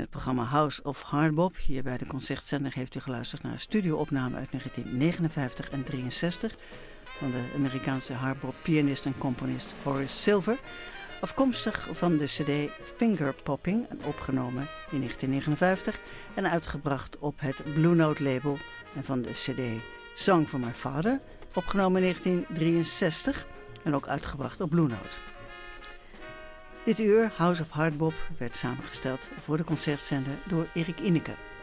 het programma House of Hardbop. Hier bij de Concertzender heeft u geluisterd naar een studioopname uit 1959 en 63 van de Amerikaanse hardbop-pianist en componist Horace Silver. Afkomstig van de cd Fingerpopping, opgenomen in 1959 en uitgebracht op het Blue Note label. En van de cd Song for My Father, opgenomen in 1963 en ook uitgebracht op Blue Note. Dit uur, House of Hardbop, werd samengesteld voor de Concertzender door Erik Ineke.